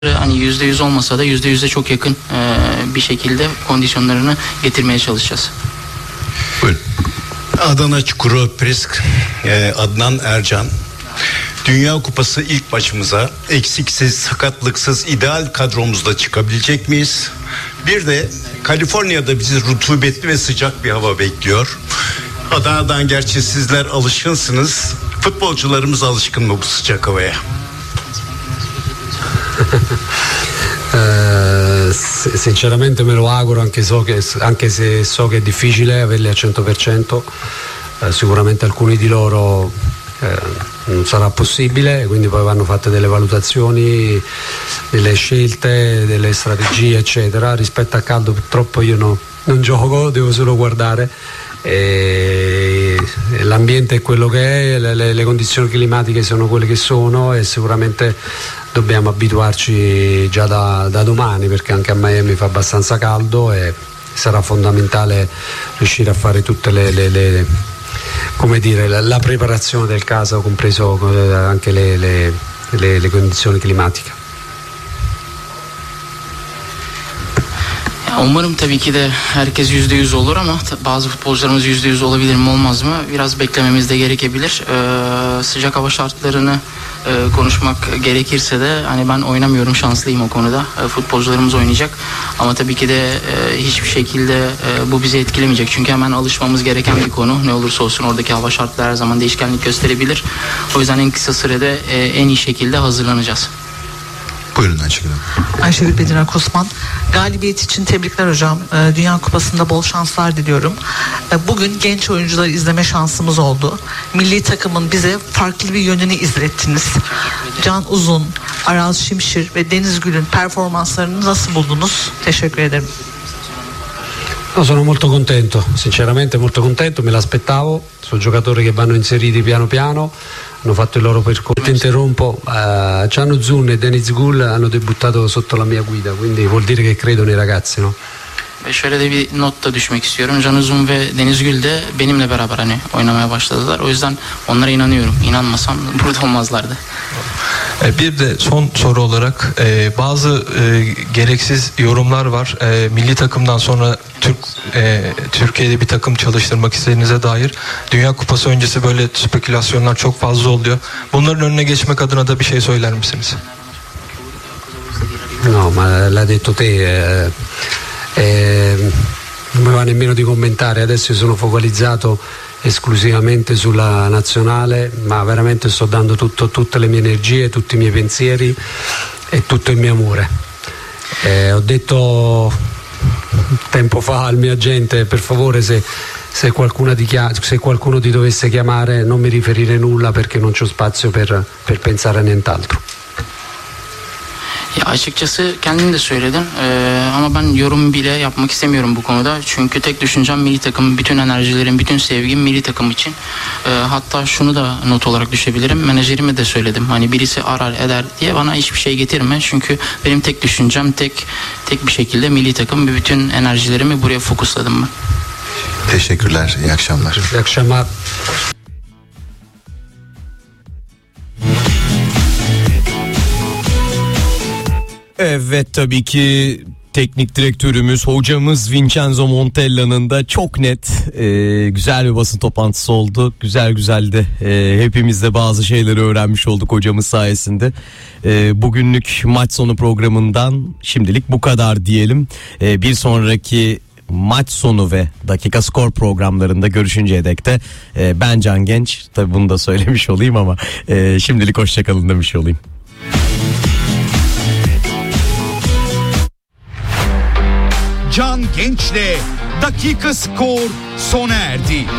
hani %100 olmasa da %100'e çok yakın bir şekilde kondisyonlarını getirmeye çalışacağız. Buyurun. Adana Çukurova Prisk, Adnan Ercan. Dünya Kupası ilk maçımıza eksiksiz, sakatlıksız, ideal kadromuzla çıkabilecek miyiz? Bir de Kaliforniya'da bizi rutubetli ve sıcak bir hava bekliyor. Adana'dan gerçi sizler alışkınsınız. Futbolcularımız alışkın mı bu sıcak havaya? Sinceramente me lo auguro, anche se so che è difficile averli al 100%. Sicuramente alcuni di loro non sarà possibile, quindi poi vanno fatte delle valutazioni, delle scelte, delle strategie eccetera. Rispetto al caldo purtroppo io non gioco, devo solo guardare. L'ambiente è quello che è, le condizioni climatiche sono quelle che sono e sicuramente dobbiamo abituarci già da domani, perché anche a Miami fa abbastanza caldo e sarà fondamentale riuscire a fare tutte come dire, la preparazione del caso, compreso anche le condizioni climatiche. Umarım tabii ki de herkes %100 olur ama bazı futbolcularımız %100 olabilir mi olmaz mı? Biraz beklememiz de gerekebilir. Sıcak hava şartlarını konuşmak gerekirse de hani ben oynamıyorum, şanslıyım o konuda. Futbolcularımız oynayacak ama tabii ki de hiçbir şekilde bu bizi etkilemeyecek. Çünkü hemen alışmamız gereken bir konu. Ne olursa olsun oradaki hava şartları her zaman değişkenlik gösterebilir. O yüzden en kısa sürede en iyi şekilde hazırlanacağız. Buyurun Ayşegül Hanım. Ayşegül Bedirak Osman. Galibiyet için tebrikler hocam. Dünya Kupası'nda bol şanslar diliyorum. Bugün genç oyuncuları izleme şansımız oldu. Milli takımın bize farklı bir yönünü izlettiniz. Can Uzun, Aral Şimşir ve Deniz Gül'ün performanslarını nasıl buldunuz? Teşekkür ederim. No, sono molto contento, sinceramente molto contento, me l'aspettavo, sono giocatori che vanno inseriti piano piano, hanno fatto il loro percorso. Ti interrompo, Can Uzun e Deniz Gül hanno debuttato sotto la mia guida, quindi vuol dire che credo nei ragazzi, no? Ve şöyle de bir not da düşmek istiyorum. Can Uzun ve Deniz Gül de benimle beraber hani oynamaya başladılar. O yüzden onlara inanıyorum. İnanmasam burada olmazlardı. Bir de son soru olarak bazı gereksiz yorumlar var. Milli takımdan sonra Türkiye'de bir takım çalıştırmak istediğinize dair. Dünya Kupası öncesi böyle spekülasyonlar çok fazla oluyor. Bunların önüne geçmek adına da bir şey söyler misiniz? No, ma l'ha detto te. Non mi va nemmeno di commentare, adesso io sono focalizzato esclusivamente sulla nazionale, ma veramente sto dando tutte le mie energie, tutti i miei pensieri e tutto il mio amore. Ho detto tempo fa al mio agente, per favore se qualcuno ti dovesse chiamare non mi riferire nulla, perché non c'ho spazio per pensare a nient'altro. Ya açıkçası kendim de söyledim ama ben yorum bile yapmak istemiyorum bu konuda. Çünkü tek düşüncem milli takım, bütün enerjilerim, bütün sevgim milli takım için. Hatta şunu da not olarak düşebilirim. Menajerime de söyledim. Hani birisi arar eder diye bana hiçbir şey getirme. Çünkü benim tek düşüncem tek bir şekilde milli takım ve bütün enerjilerimi buraya fokusladım ben. Teşekkürler, iyi akşamlar. İyi akşamlar. Evet, tabii ki teknik direktörümüz, hocamız Vincenzo Montella'nın da çok net güzel bir basın toplantısı oldu. Güzel de hepimiz de bazı şeyleri öğrenmiş olduk hocamız sayesinde. Bugünlük maç sonu programından şimdilik bu kadar diyelim. Bir sonraki maç sonu ve dakika skor programlarında görüşünceye dek de ben Can Genç, tabii bunu da söylemiş olayım ama şimdilik hoşçakalın demiş olayım. Can Genç'le Dakika Skor sona erdi.